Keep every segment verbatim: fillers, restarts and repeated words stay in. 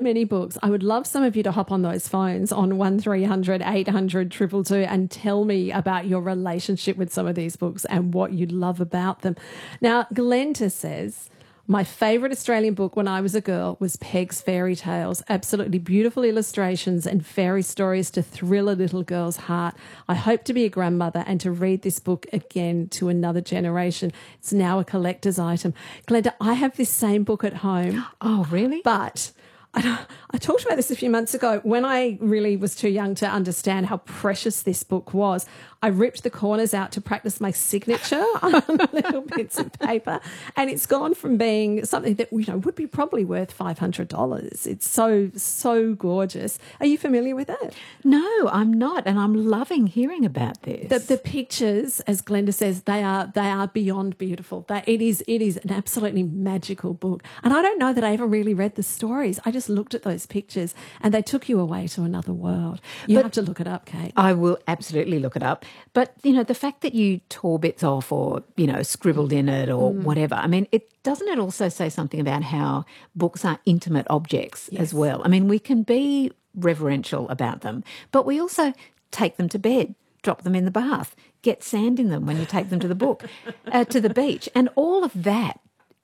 many books. I would love some of you to hop on those phones on one three hundred eight hundred two two two and tell me about your relationship with some of these books and what you love about them. Now, Glenda says, my favourite Australian book when I was a girl was Peg's Fairy Tales. Absolutely beautiful illustrations and fairy stories to thrill a little girl's heart. I hope to be a grandmother and to read this book again to another generation. It's now a collector's item. Glenda, I have this same book at home. Oh, really? But I, I talked about this a few months ago when I really was too young to understand how precious this book was. I ripped the corners out to practice my signature on little bits of paper, and it's gone from being something that, you know, would be probably worth five hundred dollars. It's so, so gorgeous. Are you familiar with it? No, I'm not, and I'm loving hearing about this. The, the pictures, as Glenda says, they are they are beyond beautiful. They, it is it is an absolutely magical book. And I don't know that I ever really read the stories. I just looked at those pictures and they took you away to another world. You but have to look it up, Kate. I will absolutely look it up. But, you know, the fact that you tore bits off or, you know, scribbled in it or mm. whatever, I mean, it doesn't it also say something about how books are intimate objects yes. as well? I mean, we can be reverential about them, but we also take them to bed, drop them in the bath, get sand in them when you take them to the book, uh, to the beach. And all of that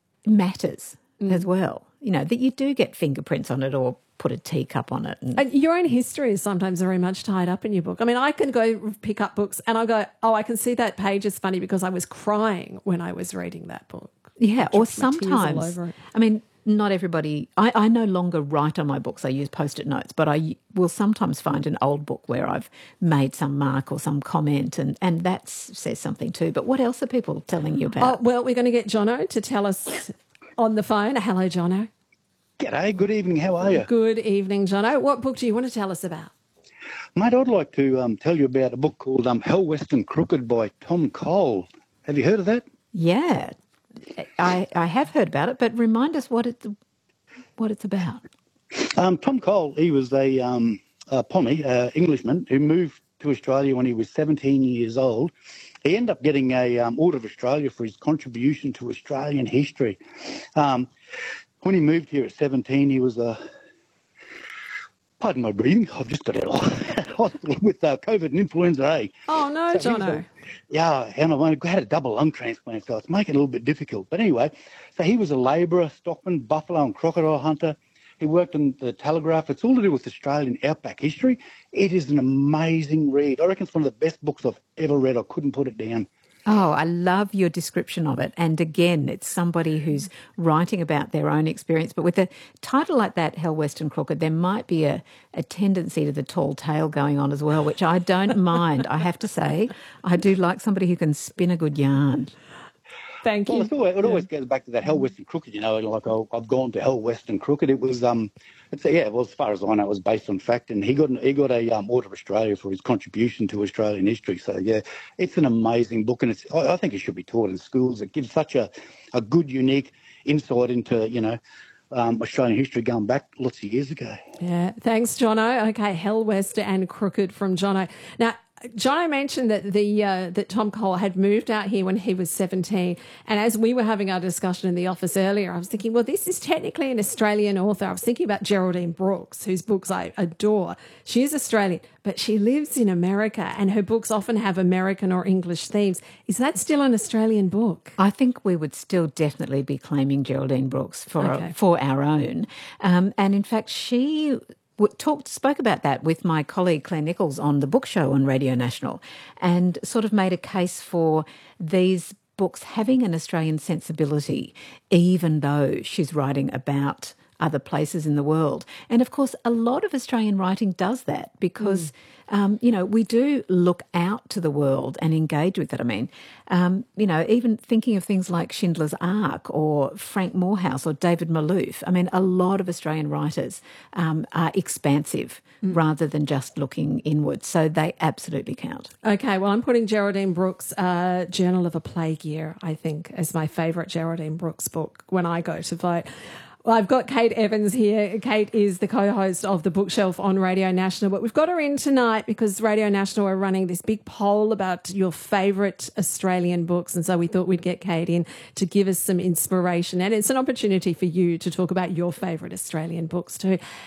matters mm. as well, you know, that you do get fingerprints on it or put a teacup on it. And, and your own history is sometimes very much tied up in your book. I mean, I can go pick up books and I'll go, oh, I can see that page is funny because I was crying when I was reading that book. Yeah, or sometimes, I mean, not everybody, I, I no longer write on my books. I use Post-it notes, but I will sometimes find an old book where I've made some mark or some comment, and, and that says something too. But what else are people telling you about? Oh, well, we're going to get Jono to tell us on the phone. Hello, Jono. G'day, good evening, how are you? Good evening, Jono. What book do you want to tell us about? Mate, I'd like to um, tell you about a book called um, Hell West and Crooked by Tom Cole. Have you heard of that? Yeah, I I have heard about it, but remind us what it's, what it's about. Um, Tom Cole, he was a, um, a Pommy, uh, Englishman, who moved to Australia when he was seventeen years old. He ended up getting a um, Order of Australia for his contribution to Australian history. Um When he moved here at seventeen, he was a, pardon my breathing, I've just got out of hospital with uh, COVID and influenza A. Oh, no, so Jono. Yeah, and I had a double lung transplant, so it's making it a little bit difficult. But anyway, so he was a labourer, stockman, buffalo and crocodile hunter. He worked on the Telegraph. It's all to do with Australian outback history. It is an amazing read. I reckon it's one of the best books I've ever read. I couldn't put it down. Oh, I love your description of it. And again, it's somebody who's writing about their own experience. But with a title like that, Hell West and Crooked, there might be a, a tendency to the tall tale going on as well, which I don't mind. I have to say, I do like somebody who can spin a good yarn. Thank you. Well, it's always, it always goes back to that Hell West and Crooked, you know, like oh, I've gone to Hell West and Crooked. It was, um, it's, yeah, well, as far as I know, it was based on fact, and he got he got a um, Order of Australia for his contribution to Australian history. So, yeah, it's an amazing book, and it's I, I think it should be taught in schools. It gives such a, a good, unique insight into, you know, um, Australian history going back lots of years ago. Yeah, thanks, Jono. Okay, Hell West and Crooked from Jono. Now, Jono mentioned that the uh, that Tom Cole had moved out here when he was seventeen, and as we were having our discussion in the office earlier, I was thinking, well, this is technically an Australian author. I was thinking about Geraldine Brooks, whose books I adore. She is Australian, but she lives in America, and her books often have American or English themes. Is that still an Australian book? I think we would still definitely be claiming Geraldine Brooks for Okay. for our own, um, and in fact, she. Talked, spoke about that with my colleague Claire Nichols on the Book Show on Radio National, and sort of made a case for these books having an Australian sensibility, even though she's writing about other places in the world. And of course, a lot of Australian writing does that because, mm. um, you know, we do look out to the world and engage with it. I mean, um, you know, even thinking of things like Schindler's Ark or Frank Morehouse or David Malouf, I mean, a lot of Australian writers um, are expansive mm. rather than just looking inwards. So they absolutely count. Okay, well, I'm putting Geraldine Brooks' uh, Journal of a Plague Year, I think, as my favourite Geraldine Brooks book when I go to vote. Well, I've got Kate Evans here. Kate is the co-host of The Bookshelf on Radio National, but we've got her in tonight because Radio National are running this big poll about your favourite Australian books, and so we thought we'd get Kate in to give us some inspiration, and it's an opportunity for you to talk about your favourite Australian books too.